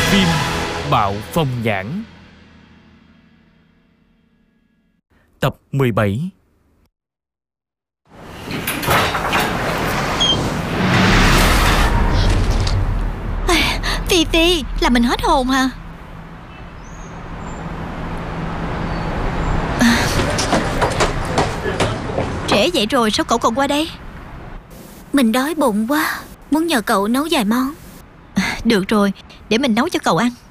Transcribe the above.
Phim Bạo Phong Nhãn. Tập 17. Phi Phi, làm mình hết hồn hả? Trễ vậy rồi sao cậu còn qua đây? Mình đói bụng quá, muốn nhờ cậu nấu vài món. Được rồi, để mình nấu cho cậu ăn.